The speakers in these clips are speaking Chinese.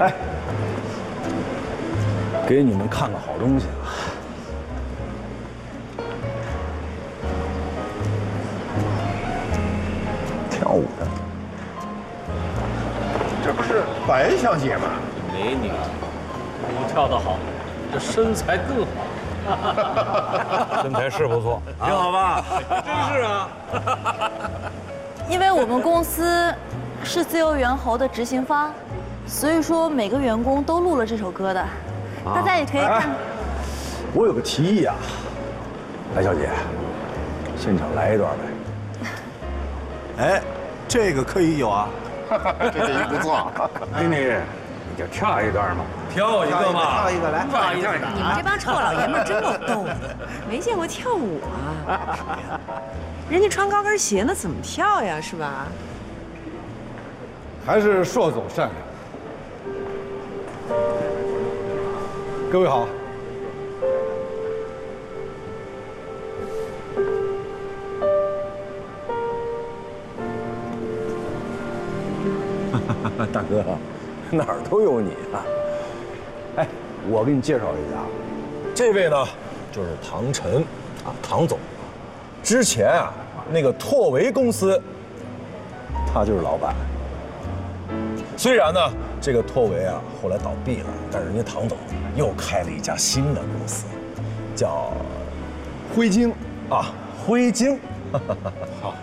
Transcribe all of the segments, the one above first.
哎，给你们看个好东西啊！跳舞的， 这不是白小姐吗？ 美女，舞跳得好，这身材更好。 身材是不错，挺好吧？真是啊。 因为我们公司是自由猿猴的执行方，所以说每个员工都录了这首歌的，大家也可以看。 我有个提议啊，白小姐，现场来一段呗。 哎，这个可以有啊。 这个也不错。 美女，你就跳一段嘛。 跳一个嘛， 跳一个来。 不好意思， 你们这帮臭老爷们儿真够逗的，没见过跳舞啊？人家穿高跟鞋呢，怎么跳呀？是吧？ 还是硕总善良。各位好。 大哥，哪儿都有你啊！哎，我给你介绍一下，这位呢就是唐晨啊，唐总。之前啊，那个拓维公司，他就是老板。虽然呢，这个拓维啊后来倒闭了，但是人家唐总又开了一家新的公司，叫辉晶啊，辉晶。好。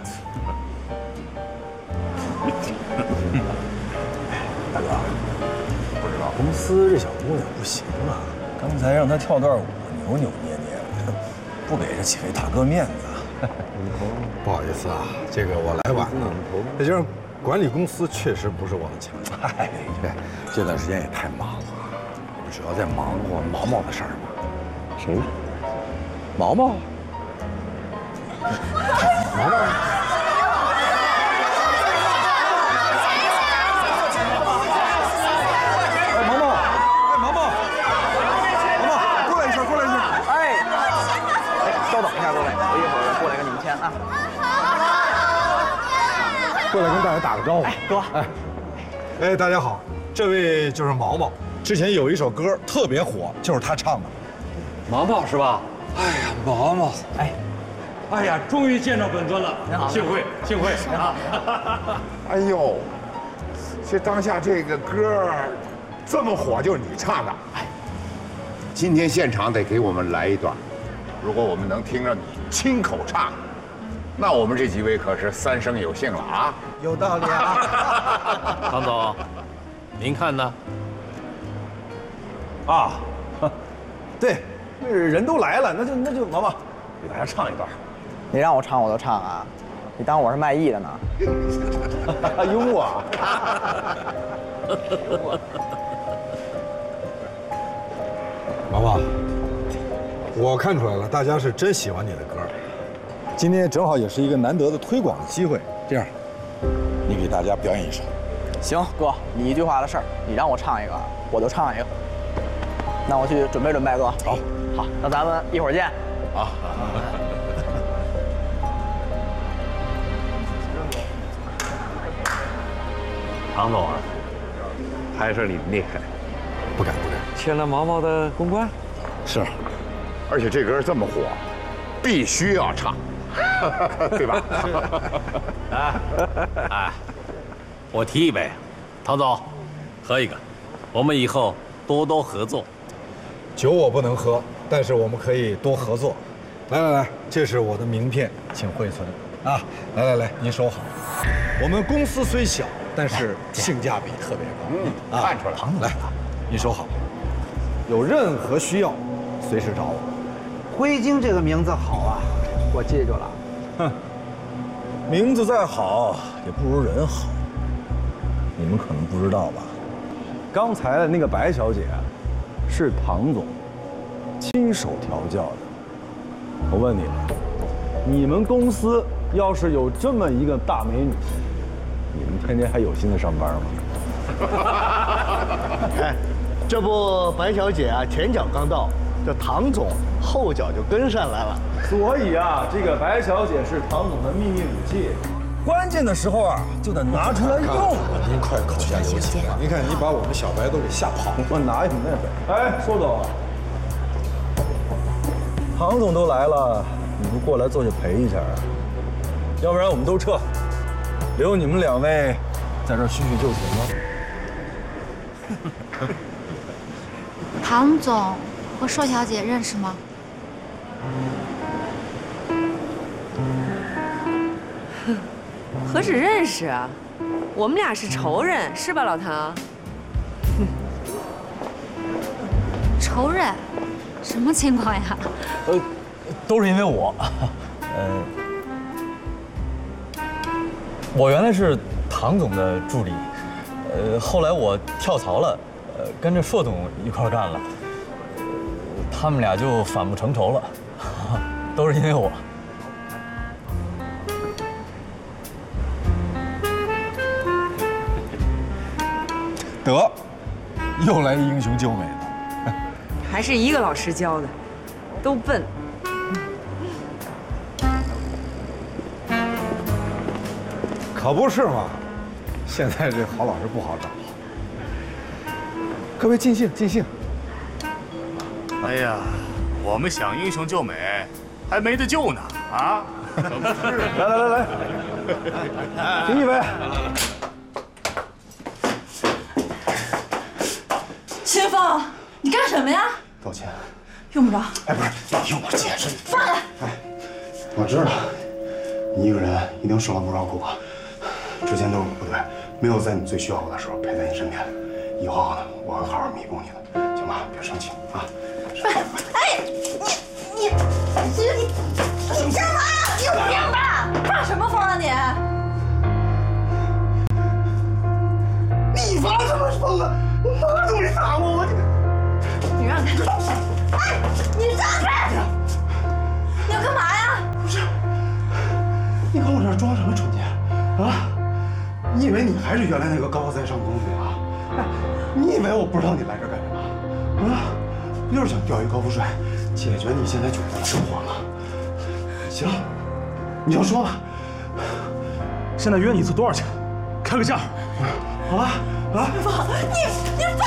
大哥，不知道公司这小姑娘不行啊，刚才让她跳段舞，扭扭捏捏的，不给这几位大哥面子。 不好意思啊，这个我来晚了。再加上管理公司确实不是我的强项。 哎，这段时间也太忙了，你们主要在忙活毛毛的事儿吗？谁？毛毛？毛毛？ 过来跟大家打个招呼。 哎，哥。 哎，大家好，这位就是毛毛，之前有一首歌特别火，就是他唱的。 毛毛是吧？哎呀，毛毛，哎呀，终于见着本尊了，幸会幸会啊！ 哎呦，这当下这个歌这么火，就是你唱的。哎，今天现场得给我们来一段，如果我们能听着你亲口唱，那我们这几位可是三生有幸了啊！ 有道理啊。 唐总，您看呢？ 啊，对，人都来了，那就毛毛给大家唱一段。 你让我唱我就唱啊，你当我是卖艺的呢？ 幽默啊！ 毛毛，我看出来了，大家是真喜欢你的歌。今天正好也是一个难得的推广的机会，这样，你给大家表演一首。 行，哥，你一句话的事儿，你让我唱一个，我就唱一个。那我去准备准备，哥。好，那咱们一会儿见。 好。 唐总啊，还是你厉害， 不敢。 签了毛毛的公关。 是， 而且这歌这么火，必须要唱，对吧？ 哎，我提一杯，唐总，喝一个，我们以后多多合作。 酒我不能喝，但是我们可以多合作。来，这是我的名片，请惠存啊！来，您收好。我们公司虽小，但是性价比特别高。 看出来了。 来，您收好。有任何需要，随时找我。 辉晶这个名字好啊，我记住了。 哼，名字再好也不如人好。你们可能不知道吧？刚才的那个白小姐，是唐总亲手调教的。我问你们，你们公司要是有这么一个大美女，你们天天还有心思上班吗？ 哎，这不白小姐啊，前脚刚到，这唐总后脚就跟上来了。 所以啊，这个白小姐是唐总的秘密武器。 关键的时候啊，就得拿出来用。 您快口下留情吧！您看，你把我们小白都给吓跑了。 我哪有那个？哎，苏总，唐总都来了，你不过来坐下陪一下啊？要不然我们都撤，留你们2位在这儿叙叙旧情吧。 唐总和硕小姐认识吗？ 何止认识啊，我们俩是仇人，是吧，老唐？ 仇人？什么情况呀？ 都是因为我。我原来是唐总的助理，后来我跳槽了，跟着硕总一块干了，他们俩就反目成仇了，都是因为我。 得，又来英雄救美了。 还是一个老师教的，都笨。 可不是嘛，现在这好老师不好找。各位尽兴尽兴。 哎呀，我们想英雄救美，还没得救呢啊！可不是。 来，敬一杯。 秦风，你干什么呀？ 道歉。 用不着。 哎，不是，你用我解释。 放下。 哎，我知道，你一个人一定受了不少苦。之前都是我不对，没有在你最需要我的时候陪在你身边。以后呢，我会好好弥补你的，行吧？别生气啊！ 哎，你干嘛呀？你有病吧？发什么疯啊你？ 你发什么疯啊？我妈都没打过我， 你让开！哎，你让开！你要干嘛呀？ 不是，你搁我这儿装什么纯洁啊？你以为你还是原来那个高高在上公主啊？哎，你以为我不知道你来这儿干什么？啊，不就是想钓鱼高富帅，解决你现在窘迫的生活吗？行，你就说吧。 现在约你一次多少钱？开个价。 好了啊！ 你放